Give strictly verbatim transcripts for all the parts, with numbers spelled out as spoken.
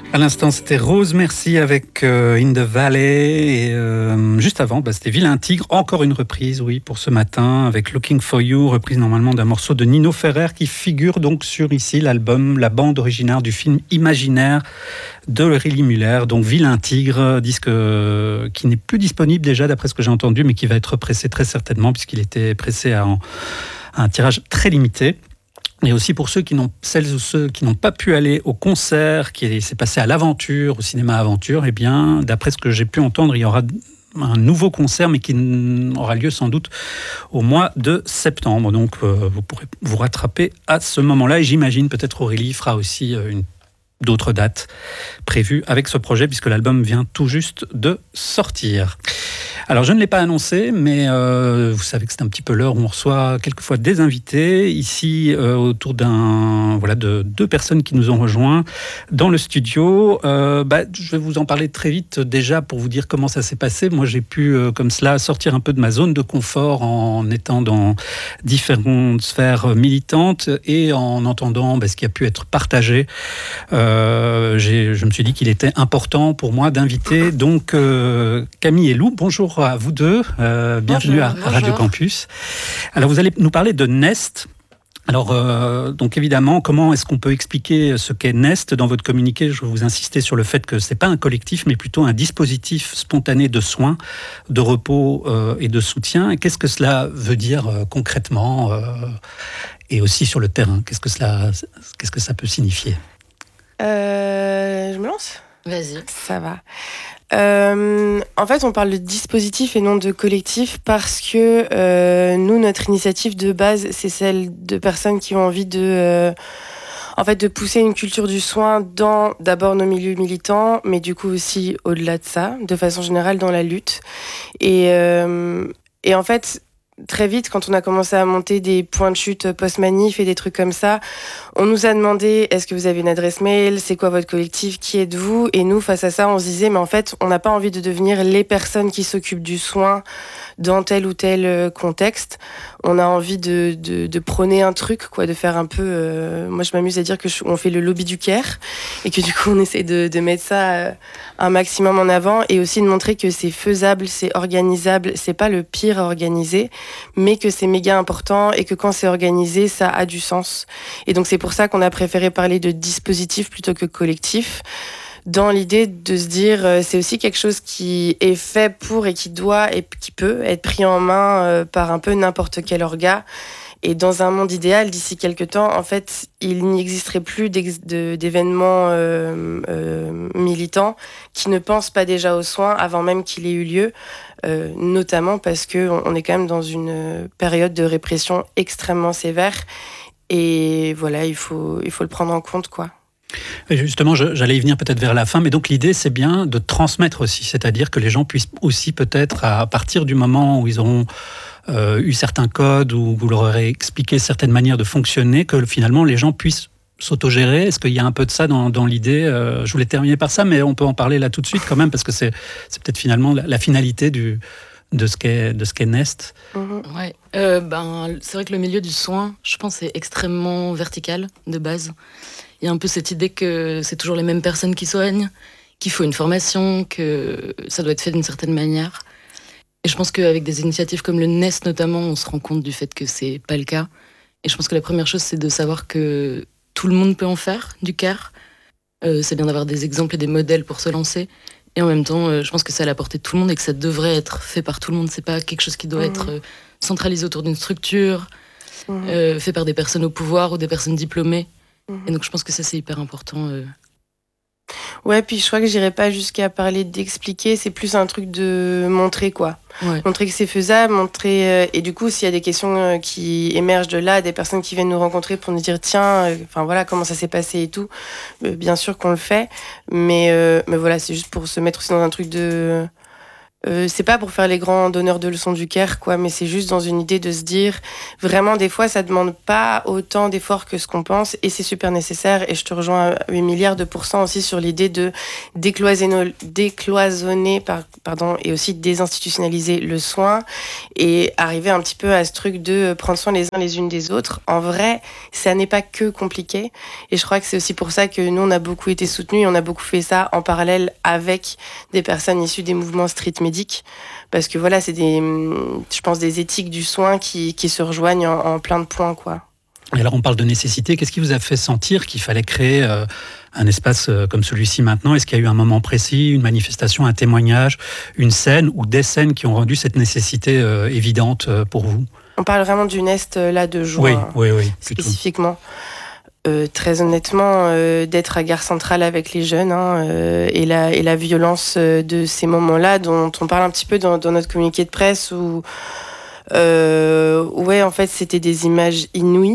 À l'instant, c'était Rose Merci avec euh, In the Valley. Et, euh, juste avant, bah, c'était Vilain Tigre. Encore une reprise, oui, pour ce matin, avec Looking for You, reprise normalement d'un morceau de Nino Ferrer qui figure donc sur ici l'album, la bande originaire du film Imaginaire de Rélie Muller. Donc Vilain Tigre, disque euh, qui n'est plus disponible déjà, d'après ce que j'ai entendu, mais qui va être pressé très certainement, puisqu'il était pressé à, en, à un tirage très limité. Et aussi pour ceux qui n'ont, celles ou ceux qui n'ont pas pu aller au concert qui s'est passé à l'Aventure, au cinéma Aventure, eh bien, d'après ce que j'ai pu entendre, il y aura un nouveau concert, mais qui aura lieu sans doute au mois de septembre. Donc, euh, vous pourrez vous rattraper à ce moment-là. Et j'imagine peut-être Aurélie fera aussi une d'autres dates prévues avec ce projet, puisque l'album vient tout juste de sortir. Alors, je ne l'ai pas annoncé, mais euh, vous savez que c'est un petit peu l'heure où on reçoit quelquefois des invités. Ici, euh, autour d'un, voilà, de deux personnes qui nous ont rejoints dans le studio. Euh, bah, je vais vous en parler très vite déjà pour vous dire comment ça s'est passé. Moi, j'ai pu, euh, comme cela, sortir un peu de ma zone de confort en étant dans différentes sphères militantes et en entendant bah, ce qui a pu être partagé. Euh, j'ai, je me suis dit qu'il était important pour moi d'inviter donc euh, Camille et Lou. Bonjour à vous deux, euh, bienvenue bonjour, à, bonjour. à Radio Campus. Alors vous allez nous parler de Nest. Alors euh, donc évidemment, comment est-ce qu'on peut expliquer ce qu'est Nest dans votre communiqué? Je vais vous insister sur le fait que c'est pas un collectif, mais plutôt un dispositif spontané de soins, de repos euh, et de soutien. Qu'est-ce que cela veut dire euh, concrètement euh, et aussi sur le terrain? Qu'est-ce que cela, qu'est-ce que ça peut signifier? Euh, je me lance ? Vas-y. Ça va. Euh, en fait, on parle de dispositif et non de collectif parce que euh, nous, notre initiative de base, c'est celle de personnes qui ont envie de, euh, en fait, de pousser une culture du soin dans d'abord nos milieux militants, mais du coup aussi au-delà de ça, de façon générale dans la lutte. Et, euh, et en fait, très vite, quand on a commencé à monter des points de chute post-manif et des trucs comme ça, on nous a demandé est-ce que vous avez une adresse mail, c'est quoi votre collectif, qui êtes-vous? Et nous, face à ça, on se disait mais en fait, on n'a pas envie de devenir les personnes qui s'occupent du soin dans tel ou tel contexte. On a envie de, de, de prôner un truc, quoi, de faire un peu... Euh, moi, je m'amuse à dire qu'on fait le lobby du care et que du coup, on essaie de, de mettre ça euh, un maximum en avant et aussi de montrer que c'est faisable, c'est organisable, c'est pas le pire à organiser, mais que c'est méga important et que quand c'est organisé, ça a du sens. Et donc, c'est pour ça qu'on a préféré parler de dispositif plutôt que collectif, dans l'idée de se dire euh, c'est aussi quelque chose qui est fait pour et qui doit et qui peut être pris en main euh, par un peu n'importe quel orga. Et dans un monde idéal, d'ici quelques temps, en fait, il n'existerait plus de, d'événements euh, euh, militants qui ne pensent pas déjà aux soins avant même qu'il ait eu lieu, euh, notamment parce qu'on on est quand même dans une période de répression extrêmement sévère. Et voilà, il faut, il faut le prendre en compte, quoi. Et justement, je, j'allais y venir peut-être vers la fin, mais donc l'idée, c'est bien de transmettre aussi, c'est-à-dire que les gens puissent aussi peut-être, à partir du moment où ils auront euh, eu certains codes, où vous leur aurez expliqué certaines manières de fonctionner, que finalement les gens puissent s'autogérer. Est-ce qu'il y a un peu de ça dans, dans l'idée? euh, Je voulais terminer par ça, mais on peut en parler là tout de suite quand même, parce que c'est, c'est peut-être finalement la, la finalité du... de ce qu'est, de ce qu'est Nest. Mmh. Ouais. Euh, ben, c'est vrai que le milieu du soin, je pense, c'est extrêmement vertical de base. Il y a un peu cette idée que c'est toujours les mêmes personnes qui soignent, qu'il faut une formation, que ça doit être fait d'une certaine manière. Et je pense qu'avec des initiatives comme le Nest notamment, on se rend compte du fait que c'est pas le cas. Et je pense que la première chose, c'est de savoir que tout le monde peut en faire, du care. Euh, c'est bien d'avoir des exemples et des modèles pour se lancer. Et en même temps, euh, je pense que c'est à la portée de tout le monde et que ça devrait être fait par tout le monde. C'est pas quelque chose qui doit mmh. être euh, centralisé autour d'une structure, mmh. euh, fait par des personnes au pouvoir ou des personnes diplômées. Mmh. Et donc je pense que ça, c'est hyper important. Euh... Ouais, puis je crois que j'irais pas jusqu'à parler d'expliquer, c'est plus un truc de montrer, quoi. Ouais. Montrer que c'est faisable, montrer... Euh, et du coup, s'il y a des questions euh, qui émergent de là, des personnes qui viennent nous rencontrer pour nous dire, tiens, enfin euh, voilà, comment ça s'est passé et tout, euh, bien sûr qu'on le fait, mais, euh, mais voilà, c'est juste pour se mettre aussi dans un truc de... Euh, c'est pas pour faire les grands donneurs de leçons du Caire, quoi, mais c'est juste dans une idée de se dire, vraiment, des fois, ça demande pas autant d'efforts que ce qu'on pense, et c'est super nécessaire. Et je te rejoins à huit milliards de pourcents aussi sur l'idée de décloisonner, décloisonner par, pardon, et aussi désinstitutionnaliser le soin, et arriver un petit peu à ce truc de prendre soin les uns les unes des autres. En vrai, ça n'est pas que compliqué, et je crois que c'est aussi pour ça que nous, on a beaucoup été soutenus, et on a beaucoup fait ça en parallèle avec des personnes issues des mouvements street médics, parce que voilà, c'est des, je pense, des éthiques du soin qui, qui se rejoignent en, en plein de points, quoi. Et alors on parle de nécessité, qu'est-ce qui vous a fait sentir qu'il fallait créer euh, un espace euh, comme celui-ci maintenant? Est-ce qu'il y a eu un moment précis, une manifestation, un témoignage, une scène ou des scènes qui ont rendu cette nécessité euh, évidente euh, pour vous? On parle vraiment du Nest là de juin, oui, oui, oui, spécifiquement. Euh, très honnêtement, euh, d'être à Gare Centrale avec les jeunes, hein, euh, et, la, et la violence de ces moments-là dont on parle un petit peu dans, dans notre communiqué de presse, où, euh, ouais, en fait, c'était des images inouïes.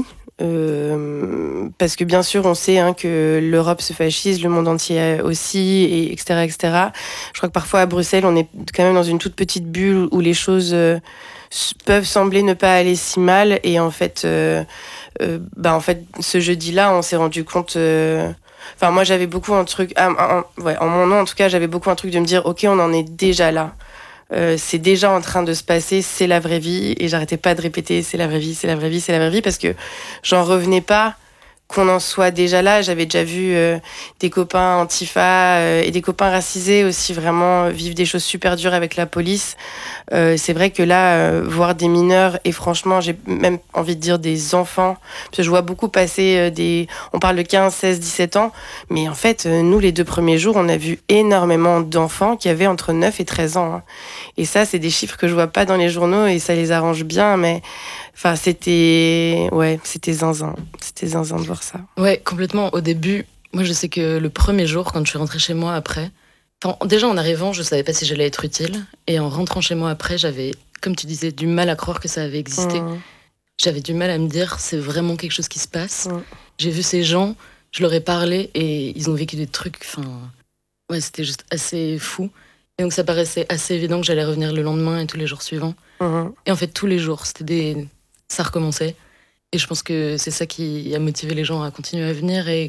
Euh, parce que bien sûr, on sait hein, que l'Europe se fascise, le monde entier aussi, et etc., et cetera. Je crois que parfois à Bruxelles, on est quand même dans une toute petite bulle où les choses euh, peuvent sembler ne pas aller si mal, et en fait... Euh, Euh, bah en fait ce jeudi-là on s'est rendu compte euh... enfin moi j'avais beaucoup un truc ah, un, un, ouais, en mon nom en tout cas j'avais beaucoup un truc de me dire ok on en est déjà là, euh, c'est déjà en train de se passer, c'est la vraie vie, et j'arrêtais pas de répéter c'est la vraie vie, c'est la vraie vie, c'est la vraie vie, parce que j'en revenais pas qu'on en soit déjà là. J'avais déjà vu euh, des copains antifa euh, et des copains racisés aussi vraiment vivre des choses super dures avec la police. Euh, c'est vrai que là, euh, voir des mineurs, et franchement, j'ai même envie de dire des enfants, parce que je vois beaucoup passer euh, des... On parle de quinze, seize, dix-sept ans, mais en fait, euh, nous, les deux premiers jours, on a vu énormément d'enfants qui avaient entre neuf et treize ans. Hein. Et ça, c'est des chiffres que je vois pas dans les journaux, et ça les arrange bien, mais... Enfin, c'était... Ouais, c'était zinzin. C'était zinzin de voir ça. Ouais, complètement. Au début, moi, je sais que le premier jour, quand je suis rentrée chez moi après... Enfin, déjà, en arrivant, je savais pas si j'allais être utile. Et en rentrant chez moi après, j'avais, comme tu disais, du mal à croire que ça avait existé. Mmh. J'avais du mal à me dire, c'est vraiment quelque chose qui se passe. Mmh. J'ai vu ces gens, je leur ai parlé, et ils ont vécu des trucs... Enfin, ouais, c'était juste assez fou. Et donc, ça paraissait assez évident que j'allais revenir le lendemain et tous les jours suivants. Mmh. Et en fait, tous les jours, c'était des... ça recommençait. Et je pense que c'est ça qui a motivé les gens à continuer à venir. Et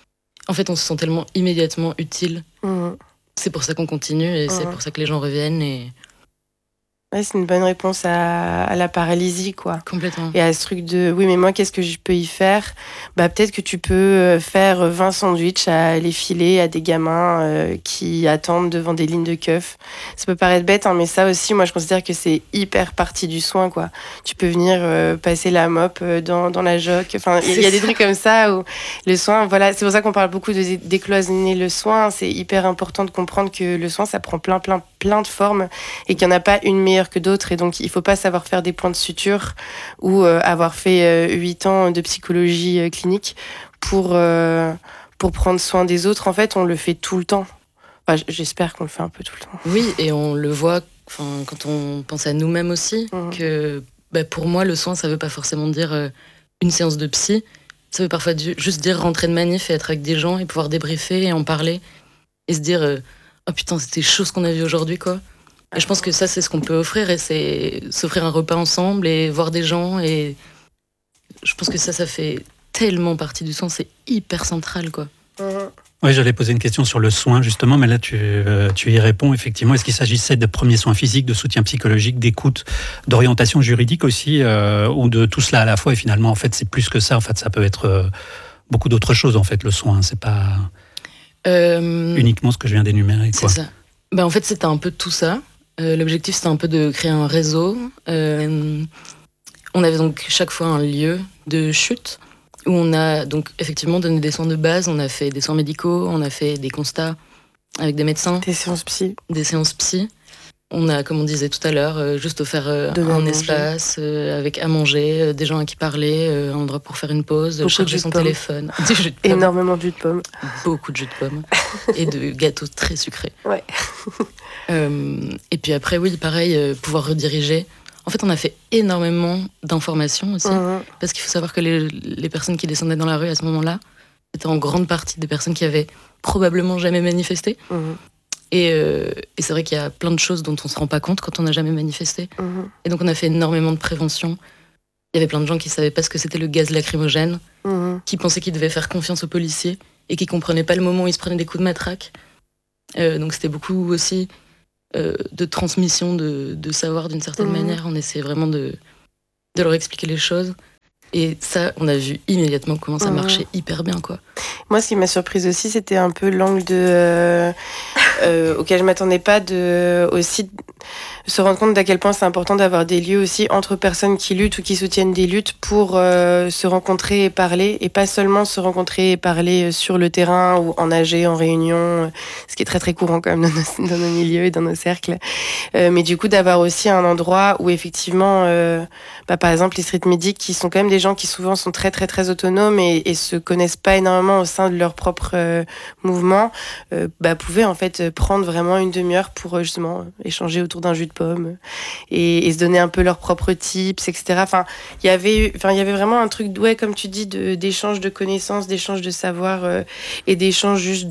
en fait, on se sent tellement immédiatement utile. Mmh. C'est pour ça qu'on continue, et mmh. c'est pour ça que les gens reviennent. Et... Ouais, c'est une bonne réponse à, à la paralysie, quoi. Complètement. Et à ce truc de, oui, mais moi, qu'est-ce que je peux y faire? Bah, peut-être que tu peux faire vingt sandwichs à les filer à des gamins euh, qui attendent devant des lignes de keufs. Ça peut paraître bête, hein, mais ça aussi, moi, je considère que c'est hyper partie du soin, quoi. Tu peux venir euh, passer la mop dans, dans la joque. Enfin, il y a des trucs comme ça où le soin, voilà, c'est pour ça qu'on parle beaucoup de décloisonner le soin. C'est hyper important de comprendre que le soin, ça prend plein, plein, plein de formes, et qu'il n'y en a pas une meilleure que d'autres, et donc il faut pas savoir faire des points de suture ou euh, avoir fait euh, huit ans de psychologie euh, clinique pour, euh, pour prendre soin des autres. En fait, on le fait tout le temps. Enfin, j'espère qu'on le fait un peu tout le temps. Oui, et on le voit quand on pense à nous-mêmes aussi, mmh. que bah, pour moi, le soin, ça veut pas forcément dire euh, une séance de psy, ça veut parfois du, juste dire rentrer de manif et être avec des gens et pouvoir débriefer et en parler et se dire euh, oh putain, c'était chaud ce qu'on a vu aujourd'hui, quoi. Et je pense que ça, c'est ce qu'on peut offrir, et c'est s'offrir un repas ensemble et voir des gens. Et je pense que ça, ça fait tellement partie du soin, c'est hyper central, quoi. Oui, j'allais poser une question sur le soin, justement, mais là, tu, euh, tu y réponds, effectivement. Est-ce qu'il s'agissait de premiers soins physiques, de soutien psychologique, d'écoute, d'orientation juridique aussi, euh, ou de tout cela à la fois? Et finalement, en fait, c'est plus que ça. En fait, ça peut être euh, beaucoup d'autres choses, en fait, le soin. C'est pas euh, uniquement ce que je viens d'énumérer, quoi. C'est ça. Ben, en fait, c'était un peu tout ça. Euh, l'objectif, c'était un peu de créer un réseau. Euh, on avait donc chaque fois un lieu de chute où on a donc effectivement donné des soins de base. On a fait des soins médicaux, on a fait des constats avec des médecins. Des séances psy. Des séances psy. On a, comme on disait tout à l'heure, euh, juste offert euh, un espace euh, avec à manger, euh, des gens à qui parler, euh, un endroit pour faire une pause, beaucoup charger son téléphone. Du jus de pomme. Énormément de jus de pomme. Beaucoup de jus de pomme. Et de gâteaux très sucrés. Ouais. Euh, et puis après, oui, pareil, euh, pouvoir rediriger. En fait, on a fait énormément d'informations aussi, mmh. parce qu'il faut savoir que les, les personnes qui descendaient dans la rue à ce moment-là étaient en grande partie des personnes qui avaient probablement jamais manifesté. Mmh. Et, euh, et c'est vrai qu'il y a plein de choses dont on ne se rend pas compte quand on n'a jamais manifesté. Mmh. Et donc on a fait énormément de prévention. Il y avait plein de gens qui ne savaient pas ce que c'était le gaz lacrymogène, mmh. qui pensaient qu'ils devaient faire confiance aux policiers et qui ne comprenaient pas le moment où ils se prenaient des coups de matraque. Euh, donc c'était beaucoup aussi euh, de transmission de, de savoir d'une certaine mmh. manière. On essayait vraiment de, de leur expliquer les choses. Et ça, on a vu immédiatement comment ça marchait mmh. hyper bien, quoi. Moi, ce qui m'a surprise aussi, c'était un peu l'angle de, euh, euh, auquel je m'attendais pas, de aussi se rendre compte d'à quel point c'est important d'avoir des lieux aussi entre personnes qui luttent ou qui soutiennent des luttes pour euh, se rencontrer et parler, et pas seulement se rencontrer et parler sur le terrain ou en A G, en réunion, ce qui est très très courant quand même dans nos, dans nos milieux et dans nos cercles. Euh, mais du coup, d'avoir aussi un endroit où effectivement, euh, bah, par exemple, les street medics, qui sont quand même des gens qui souvent sont très très très autonomes et, et se connaissent pas énormément au sein de leur propre euh, mouvement, euh, bah, pouvaient en fait prendre vraiment une demi-heure pour euh, justement échanger autour d'un jus de pomme et, et se donner un peu leurs propres tips, et cetera. Enfin, il y avait, enfin, il y avait vraiment un truc, ouais, comme tu dis, de, d'échange de connaissances, d'échange de savoir euh, et d'échange juste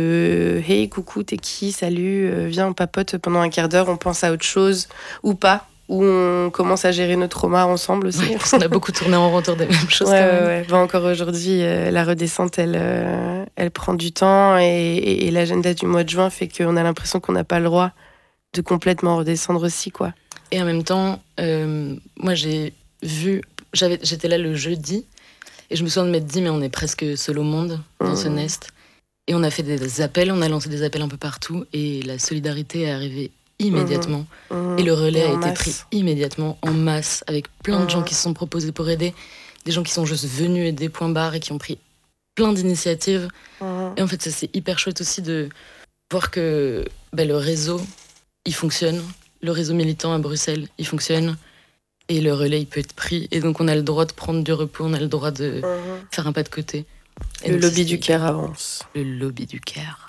de hey, coucou, t'es qui, salut, euh, viens, on papote pendant un quart d'heure, on pense à autre chose ou pas. Où on commence à gérer nos traumas ensemble aussi. Ouais, on a beaucoup tourné en rond autour des mêmes choses. Ouais, quand même. ouais. Bah, encore aujourd'hui, euh, la redescente, elle, euh, elle prend du temps et, et, et l'agenda du mois de juin fait qu'on a l'impression qu'on n'a pas le droit de complètement redescendre aussi, quoi. Et en même temps, euh, moi j'ai vu, j'avais, j'étais là le jeudi et je me souviens de m'être dit mais on est presque seul au monde dans mmh. ce nest. Et on a fait des appels, on a lancé des appels un peu partout et la solidarité est arrivée immédiatement. Mmh, mmh, et le relais a été masse. pris immédiatement, en masse, avec plein mmh. de gens qui se sont proposés pour aider, des gens qui sont juste venus aider point barre et qui ont pris plein d'initiatives. Mmh. Et en fait, ça, c'est hyper chouette aussi de voir que bah, le réseau, il fonctionne. Le réseau militant à Bruxelles, il fonctionne. Et le relais, il peut être pris. Et donc, on a le droit de prendre du repos, on a le droit de mmh. faire un pas de côté. Et le donc, lobby du Caire avance. Le lobby du Caire.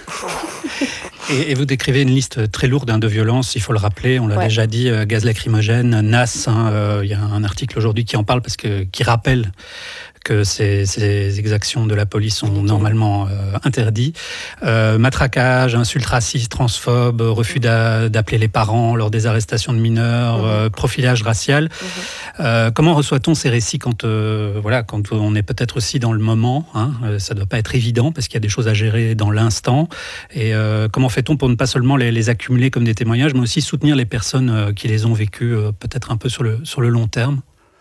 Et, et vous décrivez une liste très lourde hein, de violences, il faut le rappeler, on l'a ouais. déjà dit, euh, gaz lacrymogène, N A S, hein, euh, il y a un article aujourd'hui qui en parle parce que qui rappelle que ces, ces exactions de la police sont normalement euh, interdites. Euh, matraquage, insultes racistes, transphobes, refus d'a, d'appeler les parents lors des arrestations de mineurs, mmh. euh, profilage racial. Mmh. Euh, comment reçoit-on ces récits quand, euh, voilà, quand on est peut-être aussi dans le moment hein, ça ne doit pas être évident parce qu'il y a des choses à gérer dans l'instant. Et euh, comment fait-on pour ne pas seulement les, les accumuler comme des témoignages, mais aussi soutenir les personnes euh, qui les ont vécues euh, peut-être un peu sur le, sur le long terme ?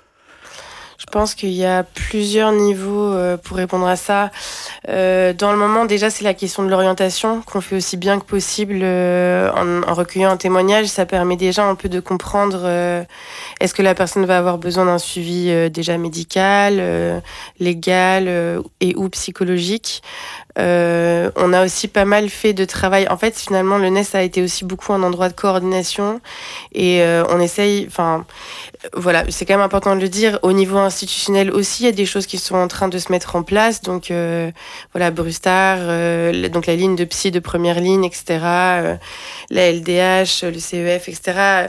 Je pense qu'il y a plusieurs niveaux euh, pour répondre à ça. Euh, dans le moment, déjà, c'est la question de l'orientation qu'on fait aussi bien que possible euh, en, en recueillant un témoignage. Ça permet déjà un peu de comprendre euh, est-ce que la personne va avoir besoin d'un suivi euh, déjà médical, euh, légal euh, et ou psychologique. Euh, on a aussi pas mal fait de travail. En fait, finalement, le Nest a été aussi beaucoup un endroit de coordination et euh, on essaye. Enfin, voilà, c'est quand même important de le dire. Au niveau institutionnel aussi, il y a des choses qui sont en train de se mettre en place. Donc, euh, voilà, Brustar, euh, donc la ligne de psy de première ligne, et cetera. Euh, la L D H, le C E F, et cetera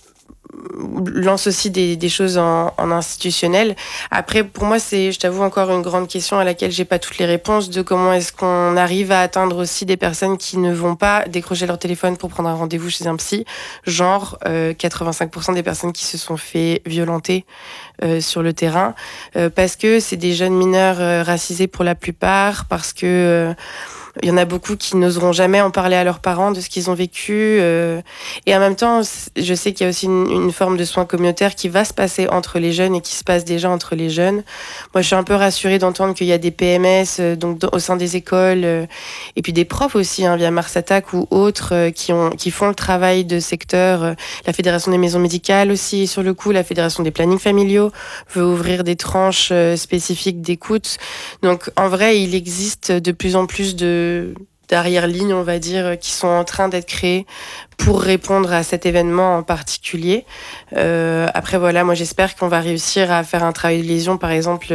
lance aussi des, des choses en, en institutionnel. Après, pour moi, c'est, je t'avoue, encore une grande question à laquelle j'ai pas toutes les réponses de comment est-ce qu'on arrive à atteindre aussi des personnes qui ne vont pas décrocher leur téléphone pour prendre un rendez-vous chez un psy. Genre, euh, quatre-vingt-cinq pour cent des personnes qui se sont fait violenter euh, sur le terrain euh, parce que c'est des jeunes mineurs euh, racisés pour la plupart, parce que euh, il y en a beaucoup qui n'oseront jamais en parler à leurs parents de ce qu'ils ont vécu. Euh, et en même temps, je sais qu'il y a aussi une, une forme de soin communautaire qui va se passer entre les jeunes et qui se passe déjà entre les jeunes. Moi, je suis un peu rassurée d'entendre qu'il y a des P M S euh, donc, au sein des écoles euh, et puis des profs aussi, hein, via Mars Attack ou autres, euh, qui, ont, qui font le travail de secteur. Euh, la Fédération des maisons médicales aussi, sur le coup, la Fédération des plannings familiaux veut ouvrir des tranches euh, spécifiques d'écoute. Donc, en vrai, il existe de plus en plus de d'arrière-ligne, on va dire, qui sont en train d'être créés pour répondre à cet événement en particulier. Euh, après, voilà, moi, j'espère qu'on va réussir à faire un travail de liaison, par exemple,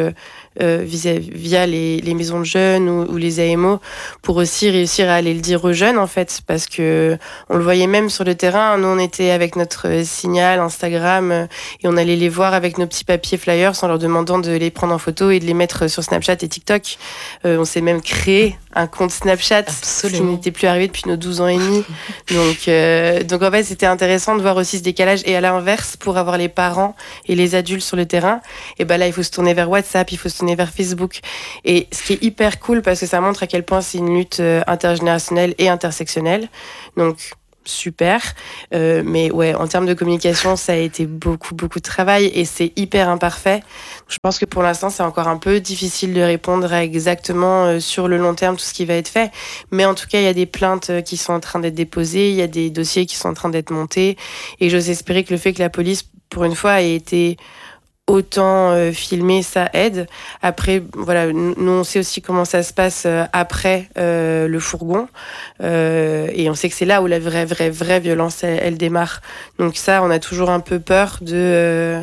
euh, via, via les, les maisons de jeunes ou, ou les A M O pour aussi réussir à aller le dire aux jeunes, en fait, parce que on le voyait même sur le terrain. Nous, on était avec notre signal Instagram euh, et on allait les voir avec nos petits papiers flyers en leur demandant de les prendre en photo et de les mettre sur Snapchat et TikTok. Euh, on s'est même créé un compte Snapchat, Absolument. Ce qui n'était plus arrivé depuis nos douze ans et demi. Donc, euh, donc en fait, c'était intéressant de voir aussi ce décalage. Et à l'inverse, pour avoir les parents et les adultes sur le terrain, et ben là, il faut se tourner vers WhatsApp, il faut se tourner vers Facebook. Et ce qui est hyper cool, parce que ça montre à quel point c'est une lutte intergénérationnelle et intersectionnelle. Donc, super. Euh, mais ouais, en termes de communication, ça a été beaucoup, beaucoup de travail et c'est hyper imparfait. Je pense que pour l'instant, c'est encore un peu difficile de répondre à exactement euh, sur le long terme tout ce qui va être fait. Mais en tout cas, il y a des plaintes qui sont en train d'être déposées, il y a des dossiers qui sont en train d'être montés. Et j'ose espérer que le fait que la police, pour une fois, ait été autant euh, filmé, ça aide. Après, voilà, nous on sait aussi comment ça se passe euh, après euh, le fourgon, euh, et on sait que c'est là où la vraie, vraie, vraie violence elle, elle démarre. Donc ça, on a toujours un peu peur de euh,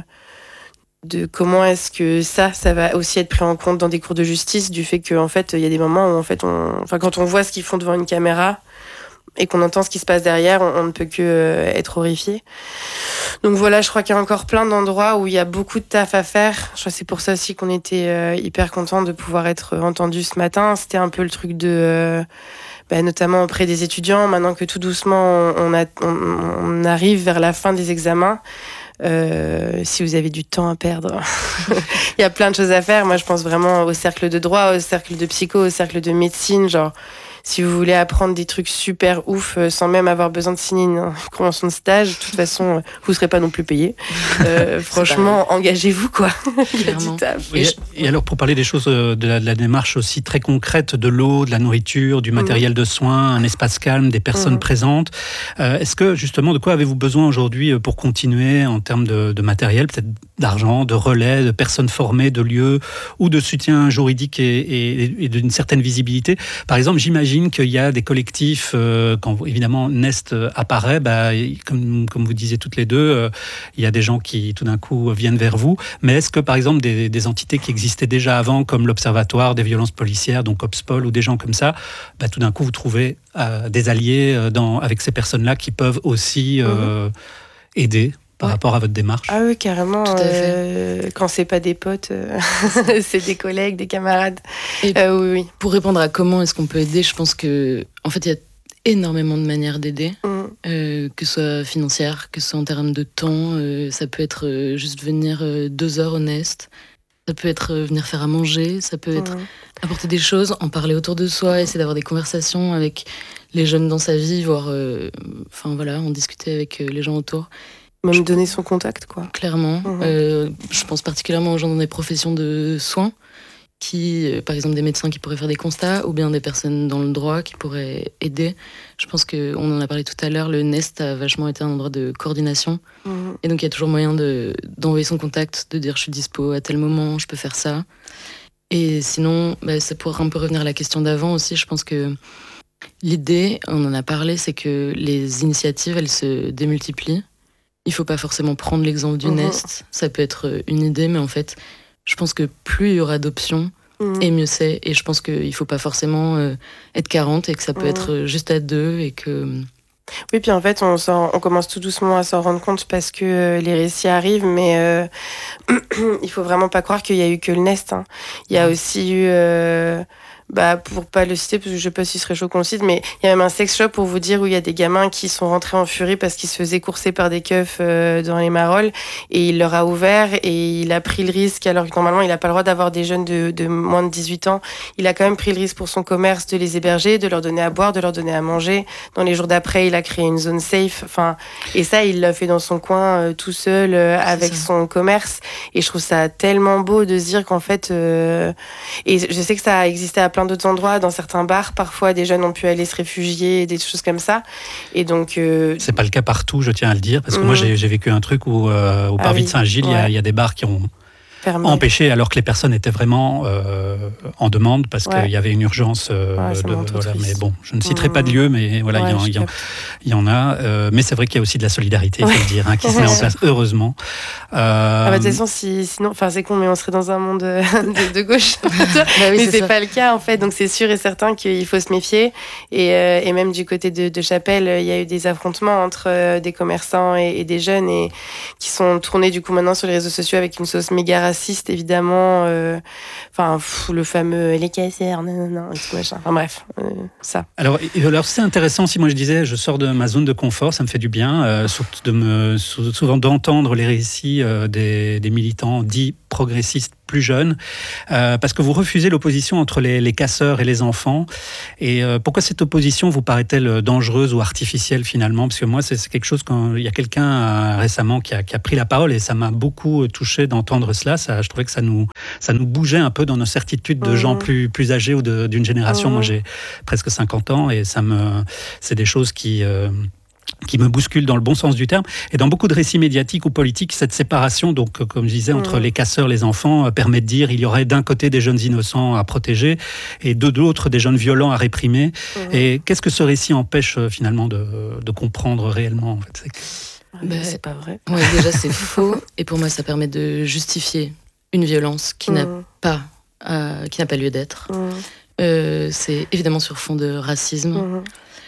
de comment est-ce que ça, ça va aussi être pris en compte dans des cours de justice, du fait qu'en fait, il y a des moments où en fait, on, enfin, quand on voit ce qu'ils font devant une caméra et qu'on entend ce qui se passe derrière, on, on ne peut que euh, être horrifié. Donc voilà, je crois qu'il y a encore plein d'endroits où il y a beaucoup de taf à faire. Je crois que c'est pour ça aussi qu'on était euh, hyper contents de pouvoir être entendus ce matin. C'était un peu le truc de... Euh, bah, notamment auprès des étudiants, maintenant que tout doucement on, a, on, on arrive vers la fin des examens. Euh, si vous avez du temps à perdre, il y a plein de choses à faire. Moi, je pense vraiment au cercle de droit, au cercle de psycho, au cercle de médecine, genre... Si vous voulez apprendre des trucs super ouf euh, sans même avoir besoin de signer une, une convention de stage, de toute façon, euh, vous ne serez pas non plus payé. Euh, franchement, engagez-vous, quoi. Il y a du taf. Et, et alors, pour parler des choses de la, de la démarche aussi très concrète, de l'eau, de la nourriture, du matériel mmh. de soins, un espace calme, des personnes mmh. présentes, euh, est-ce que, justement, de quoi avez-vous besoin aujourd'hui pour continuer en termes de, de matériel, peut-être d'argent, de relais, de personnes formées, de lieux ou de soutien juridique et, et, et d'une certaine visibilité? Par exemple, j'imagine qu'il y a des collectifs, euh, quand évidemment Nest apparaît, bah, comme, comme vous disiez toutes les deux, euh, il y a des gens qui tout d'un coup viennent vers vous. Mais est-ce que par exemple des, des entités qui existaient déjà avant, comme l'Observatoire des violences policières, donc OPSPOL ou des gens comme ça, bah, tout d'un coup vous trouvez euh, des alliés dans, avec ces personnes-là qui peuvent aussi euh, mmh. aider par ouais. rapport à votre démarche? Ah oui, carrément. Euh, quand c'est pas des potes, euh, c'est des collègues, des camarades. Et euh, oui, oui. Pour répondre à comment est-ce qu'on peut aider, je pense que en fait il y a énormément de manières d'aider, mmh. euh, que ce soit financière, que ce soit en termes de temps. Euh, ça peut être euh, juste venir euh, deux heures au Nest. Ça peut être euh, venir faire à manger. Ça peut être mmh. apporter des choses, en parler autour de soi, essayer d'avoir des conversations avec les jeunes dans sa vie, voire, euh, enfin voilà, en discuter avec euh, les gens autour. Même je donner son contact, quoi. Clairement. Mmh. Euh, je pense particulièrement aux gens dans des professions de soins, qui, euh, par exemple, des médecins qui pourraient faire des constats, ou bien des personnes dans le droit qui pourraient aider. Je pense qu'on en a parlé tout à l'heure, le Nest a vachement été un endroit de coordination. Mmh. Et donc, il y a toujours moyen de, d'envoyer son contact, de dire je suis dispo à tel moment, je peux faire ça. Et sinon, bah, ça pourrait un peu revenir à la question d'avant aussi. Je pense que l'idée, on en a parlé, c'est que les initiatives, elles se démultiplient. Il ne faut pas forcément prendre l'exemple du mmh. Nest. Ça peut être une idée, mais en fait, je pense que plus il y aura d'options, mmh. et mieux c'est. Et je pense qu'il ne faut pas forcément euh, être quarante et que ça peut mmh. être juste à deux. Et que... Oui, puis en fait, on, on commence tout doucement à s'en rendre compte parce que euh, les récits arrivent, mais euh, il ne faut vraiment pas croire qu'il n'y a eu que le Nest. Hein. Il y a mmh. aussi eu... Euh, bah, pour pas le citer, parce que je sais pas si ce serait chaud qu'on le cite, mais il y a même un sex shop pour vous dire où il y a des gamins qui sont rentrés en furie parce qu'ils se faisaient courser par des keufs euh, dans les marolles, et il leur a ouvert et il a pris le risque, alors que normalement il a pas le droit d'avoir des jeunes de, de moins de dix-huit ans. Il a quand même pris le risque pour son commerce de les héberger, de leur donner à boire, de leur donner à manger. Dans les jours d'après, il a créé une zone safe, enfin, et ça il l'a fait dans son coin euh, tout seul euh, avec son commerce, et je trouve ça tellement beau de se dire qu'en fait euh, et je sais que ça a existé à plein d'autres endroits, dans certains bars, parfois des jeunes ont pu aller se réfugier, des choses comme ça. Et donc, euh... c'est pas le cas partout, je tiens à le dire, parce que mmh. moi j'ai, j'ai vécu un truc où euh, au Parvis ah oui. de Saint-Gilles, il ouais. y, y a des bars qui ont Fermé. empêché alors que les personnes étaient vraiment euh, en demande parce ouais. qu'il y avait une urgence. Euh, ouais, de, voilà, mais bon, je ne citerai mmh. pas de lieu, mais voilà, ouais, il, y en, il, y en, il y en a. Euh, mais c'est vrai qu'il y a aussi de la solidarité, il ouais. faut le dire, hein, qui se met en place, heureusement. Euh... Ah bah, de toute façon, si, sinon, enfin c'est con, mais on serait dans un monde de, de gauche. bah oui, mais c'est, c'est pas le cas en fait, donc c'est sûr et certain qu'il faut se méfier. Et, euh, et même du côté de, de Chapelle, il y a eu des affrontements entre euh, des commerçants et, et des jeunes et qui sont tournés du coup maintenant sur les réseaux sociaux avec une sauce méga raciste évidemment. Euh, enfin pff, le fameux les casseurs, non non non, tout machin. Enfin bref, euh, ça. Alors, alors c'est intéressant. Si moi je disais, je sors de ma zone de confort, ça me fait du bien, euh, surtout de me souvent d'entendre les récits euh, des, des militants dits progressistes plus jeunes, euh, parce que vous refusez l'opposition entre les, les casseurs et les enfants. Et euh, pourquoi cette opposition vous paraît-elle dangereuse ou artificielle finalement ? Parce que moi, c'est, c'est quelque chose, quand il y a quelqu'un euh, récemment qui a, qui a pris la parole et ça m'a beaucoup touché d'entendre cela. Ça, je trouvais que ça nous, ça nous bougeait un peu dans nos certitudes de mmh. gens plus, plus âgés ou de, d'une génération. Mmh. Moi, j'ai presque cinquante ans et ça me, c'est des choses qui... Euh, qui me bouscule dans le bon sens du terme. Et dans beaucoup de récits médiatiques ou politiques, cette séparation, donc, comme je disais, entre mmh. les casseurs et les enfants, permet de dire qu'il y aurait d'un côté des jeunes innocents à protéger et de l'autre des jeunes violents à réprimer. Mmh. Et qu'est-ce que ce récit empêche finalement de, de comprendre réellement en fait, c'est, que... bah, c'est pas vrai. Ouais, déjà, c'est faux. Et pour moi, ça permet de justifier une violence qui, mmh. n'a, pas, euh, qui n'a pas lieu d'être. Mmh. Euh, c'est évidemment sur fond de racisme. Mmh.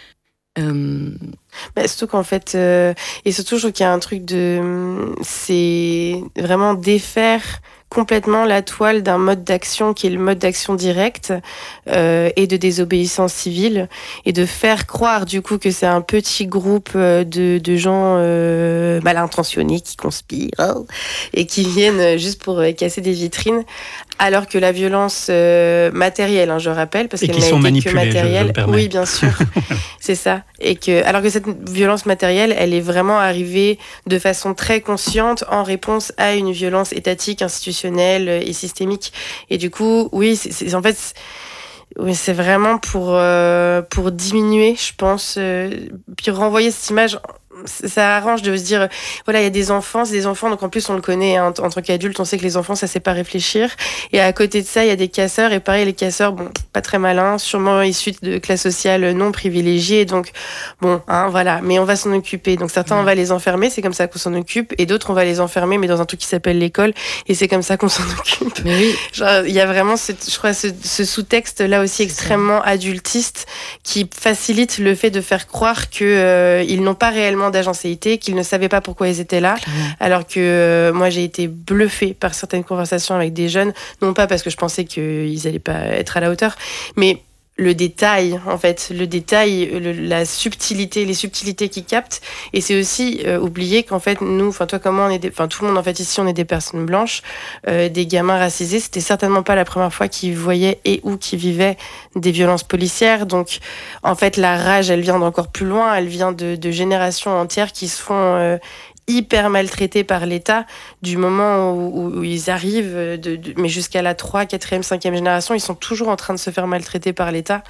Euh... Bah, surtout qu'en fait, euh, et surtout je trouve qu'il y a un truc de, c'est vraiment défaire complètement la toile d'un mode d'action qui est le mode d'action direct euh, et de désobéissance civile et de faire croire du coup que c'est un petit groupe de, de gens euh, mal intentionnés qui conspirent oh, et qui viennent juste pour euh, casser des vitrines alors que la violence euh, matérielle, hein, je rappelle, parce et qu'elle n'a été que matérielle. Je, je oui, bien sûr, c'est ça. Et que, alors que cette violence matérielle, elle est vraiment arrivée de façon très consciente en réponse à une violence étatique, institutionnelle et systémique. Et du coup, oui, c'est, c'est en fait. C'est, oui, c'est vraiment pour euh, pour diminuer, je pense, euh, puis renvoyer cette image. Ça arrange de se dire, voilà, il y a des enfants, c'est des enfants, donc en plus on le connaît, hein, en tant qu'adulte, on sait que les enfants, ça sait pas réfléchir. Et à côté de ça, il y a des casseurs, et pareil, les casseurs, bon, pas très malins, sûrement issus de classes sociales non privilégiées, donc bon, hein, voilà, mais on va s'en occuper. Donc certains, on va les enfermer, c'est comme ça qu'on s'en occupe, et d'autres, on va les enfermer, mais dans un truc qui s'appelle l'école, et c'est comme ça qu'on s'en occupe. Mais oui. Genre, il y a vraiment, ce, je crois, ce, ce sous-texte là aussi extrêmement adultiste qui facilite le fait de faire croire que euh, ils n'ont pas réellement d'agencéité, qu'ils ne savaient pas pourquoi ils étaient là, Clairement. alors que euh, moi j'ai été bluffée par certaines conversations avec des jeunes, non pas parce que je pensais qu'ils n'allaient pas être à la hauteur, mais le détail, en fait, le détail, le, la subtilité, les subtilités qu'ils captent. Et c'est aussi euh, oublier qu'en fait, nous, enfin toi, comment on est, enfin tout le monde en fait ici, on est des personnes blanches, euh, des gamins racisés. C'était certainement pas la première fois qu'ils voyaient et ou qu'ils vivaient des violences policières. Donc, en fait, la rage, elle vient d'encore plus loin. Elle vient de, de générations entières qui se font euh, hyper maltraités par l'État du moment où, où ils arrivent, de, de, mais jusqu'à la troisième, quatrième, cinquième génération, ils sont toujours en train de se faire maltraiter par l'État.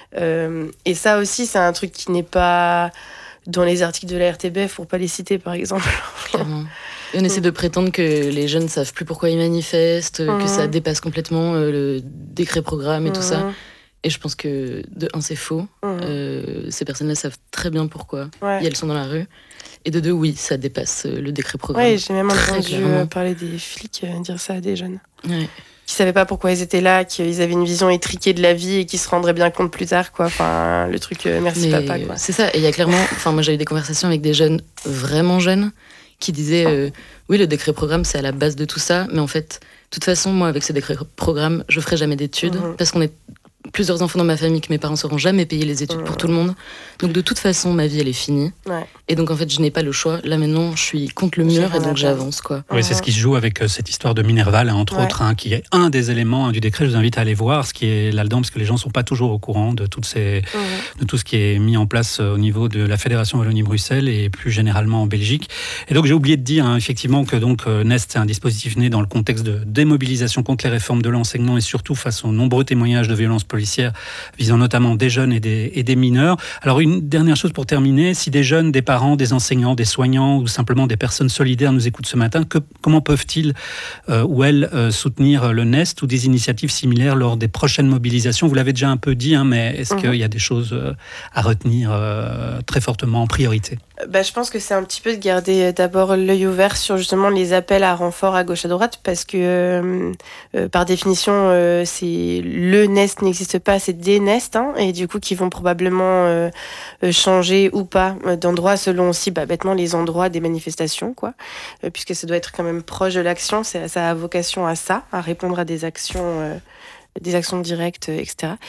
Euh, et ça aussi, c'est un truc qui n'est pas dans les articles de la R T B F, pour pas les citer, par exemple. Clairement. Et on essaie de prétendre que les jeunes savent plus pourquoi ils manifestent, mmh. que ça dépasse complètement le décret programme et mmh. tout ça. Et je pense que, de un, c'est faux. Mmh. Euh, ces personnes-là savent très bien pourquoi. Ouais. Et elles sont dans la rue. Et de deux, oui, ça dépasse le décret programme. Oui, j'ai même entendu euh, parler des flics euh, dire ça à des jeunes. Ouais. Qui savaient pas pourquoi ils étaient là, qu'ils avaient une vision étriquée de la vie et qui se rendraient bien compte plus tard, quoi. Enfin, le truc euh, merci Mais papa, quoi. C'est ça. Et il y a clairement, enfin, moi j'ai eu des conversations avec des jeunes vraiment jeunes qui disaient euh, oui, le décret programme c'est à la base de tout ça, mais en fait, de toute façon, moi avec ce décret programme, je ferai jamais d'études mmh. parce qu'on est plusieurs enfants dans ma famille que mes parents ne sauront jamais payer les études mmh. pour tout le monde. Donc de toute façon, ma vie, elle est finie. Ouais. Et donc en fait, je n'ai pas le choix. Là maintenant, je suis contre le mur et donc j'avance, quoi. Oui, c'est ce qui se joue avec euh, cette histoire de Minerval, hein, entre ouais. autres, hein, qui est un des éléments hein, du décret. Je vous invite à aller voir ce qui est là-dedans, parce que les gens ne sont pas toujours au courant de, toutes ces, mmh. de tout ce qui est mis en place euh, au niveau de la Fédération Wallonie-Bruxelles et plus généralement en Belgique. Et donc j'ai oublié de dire hein, effectivement que donc, euh, Nest, c'est un dispositif né dans le contexte de démobilisation contre les réformes de l'enseignement et surtout face aux nombreux témoignages de violences policières policière visant notamment des jeunes et des, et des mineurs. Alors une dernière chose pour terminer, si des jeunes, des parents, des enseignants, des soignants ou simplement des personnes solidaires nous écoutent ce matin, que, comment peuvent-ils euh, ou elles euh, soutenir le Nest ou des initiatives similaires lors des prochaines mobilisations? Vous l'avez déjà un peu dit, hein, mais est-ce mmh. qu'il y a des choses euh, à retenir euh, très fortement en priorité? Bah, je pense que c'est un petit peu de garder d'abord l'œil ouvert sur justement les appels à renfort à gauche à droite, parce que euh, euh, par définition, euh, c'est le Nest n'existe pas, c'est des Nest, hein, et du coup qui vont probablement euh, changer ou pas d'endroit selon aussi bah, bêtement les endroits des manifestations, quoi, euh, puisque ça doit être quand même proche de l'action, c'est, ça a vocation à ça, à répondre à des actions. Euh, des actions directes, et cetera.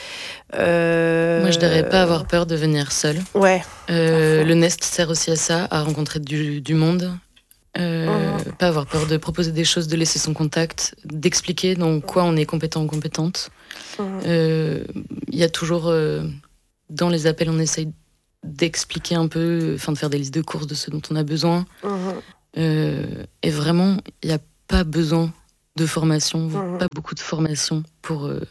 Euh... Moi, je dirais pas avoir peur de venir seul. Ouais. Euh, le Nest sert aussi à ça, à rencontrer du, du monde. Euh, mmh. Pas avoir peur de proposer des choses, de laisser son contact, d'expliquer dans quoi on est compétent ou compétente. Il mmh. euh, y a toujours, euh, dans les appels, on essaye d'expliquer un peu, enfin de faire des listes de courses de ce dont on a besoin. Mmh. Euh, et vraiment, il n'y a pas besoin de formation, mmh. pas beaucoup de formation pour... Euh...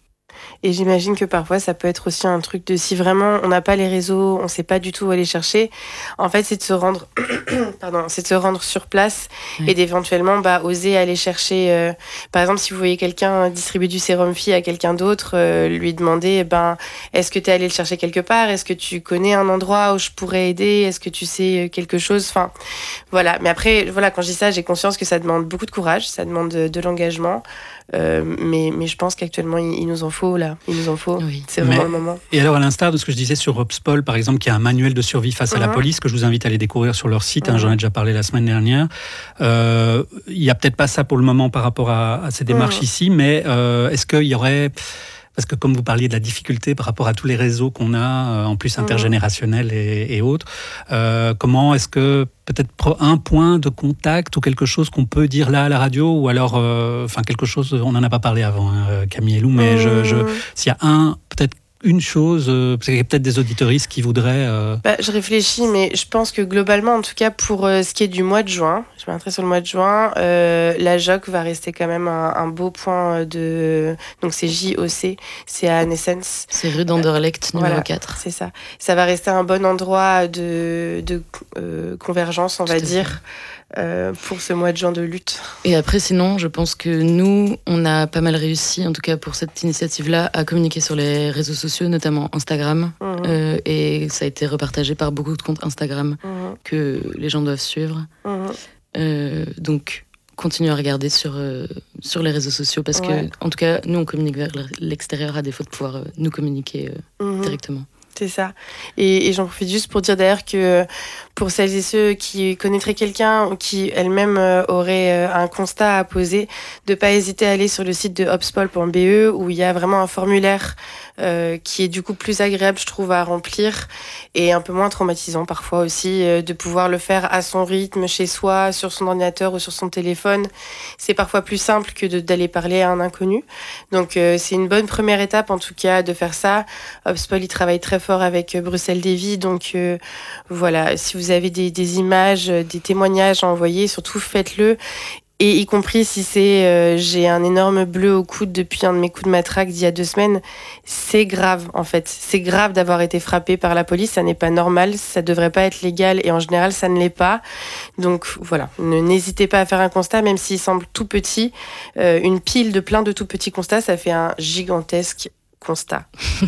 Et j'imagine que parfois, ça peut être aussi un truc de si vraiment on n'a pas les réseaux, on ne sait pas du tout où aller chercher, en fait, c'est de se rendre, pardon, c'est de se rendre sur place mmh. et d'éventuellement bah, oser aller chercher, euh, par exemple, si vous voyez quelqu'un distribuer du sérum Phi à quelqu'un d'autre, euh, lui demander, ben, est-ce que tu es allé le chercher quelque part? Est-ce que tu connais un endroit où je pourrais aider? Est-ce que tu sais quelque chose? Enfin, voilà. Mais après, voilà, quand je dis ça, j'ai conscience que ça demande beaucoup de courage, ça demande de, de l'engagement. Euh, mais, mais je pense qu'actuellement, il, il nous en faut, là. Il nous en faut. Oui. C'est vraiment mais, le moment. Et alors, à l'instar de ce que je disais sur Obspol, par exemple, qui a un manuel de survie face uh-huh. à la police, que je vous invite à aller découvrir sur leur site, uh-huh. hein, j'en ai déjà parlé la semaine dernière. Euh, il n'y a peut-être pas ça pour le moment par rapport à, à ces démarches uh-huh. ici, mais euh, est-ce qu'il y aurait... Parce que comme vous parliez de la difficulté par rapport à tous les réseaux qu'on a, euh, en plus intergénérationnels et, et autres, euh, comment est-ce que peut-être un point de contact ou quelque chose qu'on peut dire là à la radio, ou alors, euh, enfin quelque chose, on n'en a pas parlé avant, hein, Camille et Lou, mais mmh. je, je, s'il y a un, peut-être une chose, euh, parce qu'il y a peut-être des auditoristes qui voudraient... Euh... Bah, je réfléchis, mais je pense que globalement, en tout cas pour euh, ce qui est du mois de juin, je m'arrêterai sur le mois de juin, euh, la J O C va rester quand même un, un beau point de... Donc c'est J O C, c'est à Naissance. C'est rue d'Anderlecht, numéro voilà, quatre. C'est ça. Ça va rester un bon endroit de, de euh, convergence, on tout va dire. Euh, pour ce mois de juin de lutte. Et après, sinon, je pense que nous, on a pas mal réussi, en tout cas pour cette initiative-là, à communiquer sur les réseaux sociaux, notamment Instagram. Mmh. Euh, et ça a été repartagé par beaucoup de comptes Instagram mmh. que les gens doivent suivre. Mmh. Euh, donc, continuez à regarder sur, euh, sur les réseaux sociaux parce ouais. que, en tout cas, nous, on communique vers l'extérieur à défaut de pouvoir euh, nous communiquer euh, mmh. directement. C'est ça. Et, et j'en profite juste pour dire d'ailleurs que pour celles et ceux qui connaîtraient quelqu'un ou qui elles-mêmes euh, auraient euh, un constat à poser, de ne pas hésiter à aller sur le site de obspol point b e où il y a vraiment un formulaire euh, qui est du coup plus agréable, je trouve, à remplir et un peu moins traumatisant parfois aussi, euh, de pouvoir le faire à son rythme, chez soi, sur son ordinateur ou sur son téléphone. C'est parfois plus simple que de, d'aller parler à un inconnu. Donc euh, c'est une bonne première étape en tout cas de faire ça. Obspol, il travaille très fort avec Bruxelles Davy, donc euh, voilà, si vous avez des, des images, des témoignages à envoyer, surtout faites-le, et y compris si c'est euh, j'ai un énorme bleu au coude depuis un de mes coups de matraque d'il y a deux semaines, c'est grave en fait, c'est grave d'avoir été frappé par la police, ça n'est pas normal, ça devrait pas être légal et en général ça ne l'est pas, donc voilà, ne, n'hésitez pas à faire un constat même s'il semble tout petit, euh, une pile de plein de tout petits constats, ça fait un gigantesque constat.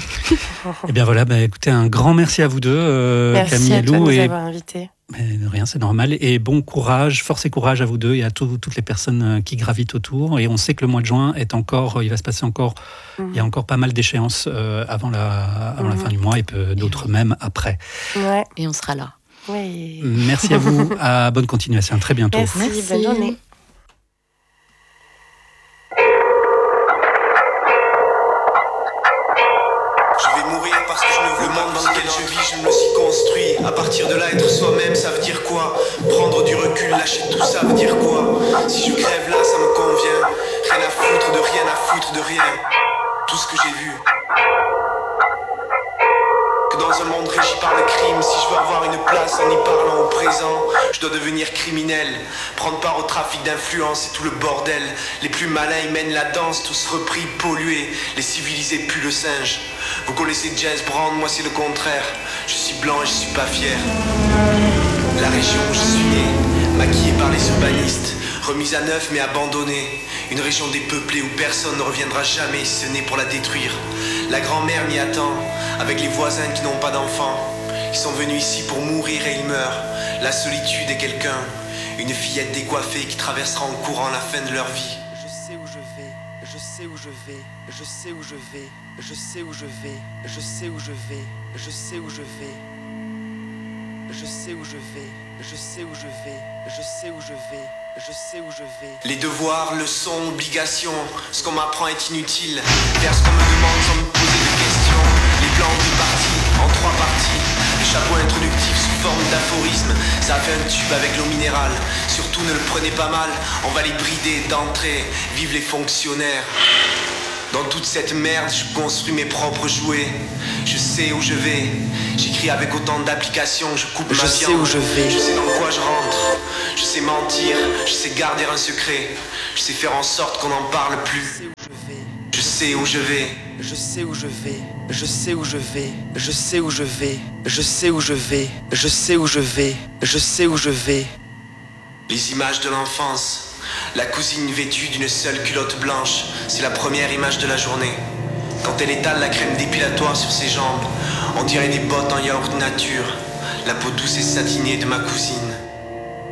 Eh bien voilà, bah, écoutez, un grand merci à vous deux, euh, merci Camille à et Lou. Merci de nous et... avoir invités. Mais rien, c'est normal. Et bon courage, force et courage à vous deux et à tout, toutes les personnes qui gravitent autour. Et on sait que le mois de juin est encore, il va se passer encore, mmh. il y a encore pas mal d'échéances euh, avant, la, avant mmh. la fin du mois et peu, d'autres et même après. Ouais. Et on sera là. Oui. Merci à vous, à bonne continuation, à très bientôt. Merci, Merci. Bonne journée. Je me suis construit, à partir de là être soi-même ça veut dire quoi? Prendre du recul, lâcher tout ça veut dire quoi? Si je crève là ça me convient, rien à foutre de rien, à foutre de rien. Tout ce que j'ai vu, que dans dans un monde régi par le crime. Si je veux avoir une place en y parlant au présent, je dois devenir criminel, prendre part au trafic d'influence et tout le bordel. Les plus malins y mènent la danse, tous repris, pollués. Les civilisés puent le singe. Vous connaissez James Brown, moi c'est le contraire. Je suis blanc et je suis pas fier. La région où je suis né, maquillée par les urbanistes, remise à neuf mais abandonnée. Une région dépeuplée où personne ne reviendra jamais si ce n'est pour la détruire. La grand-mère m'y attend, avec les voisins qui n'ont pas d'enfants. Ils sont venus ici pour mourir et ils meurent. La solitude est quelqu'un, une fillette décoiffée qui traversera en courant la fin de leur vie. Je sais où je vais, je sais où je vais, je sais où je vais, je sais où je vais, je sais où je vais, je sais où je vais. Je sais où je vais, je sais où je vais, je sais où je vais, je sais où je vais. Les devoirs, leçons, obligations, ce qu'on m'apprend est inutile. Faire ce qu'on me demande sans me poser de questions. Les plans répartis en trois parties. Le chapeau introductif sous forme d'aphorisme. Ça a fait un tube avec l'eau minérale. Surtout ne le prenez pas mal, on va les brider d'entrée. Vive les fonctionnaires. Dans toute cette merde, je construis mes propres jouets. Je sais où je vais. J'écris avec autant d'applications, je coupe je ma sais viande. Où je vais. Je sais dans quoi je rentre. Je sais mentir, je sais garder un secret. Je sais faire en sorte qu'on n'en parle plus. Je sais où je vais. Je sais où je vais. Je sais où je vais. Je sais où je vais. Je sais où je vais. Je sais où je vais. Je sais où je vais. Les images de l'enfance. La cousine vêtue d'une seule culotte blanche, c'est la première image de la journée. Quand elle étale la crème dépilatoire sur ses jambes, on dirait des bottes en yaourt nature. La peau douce et satinée de ma cousine.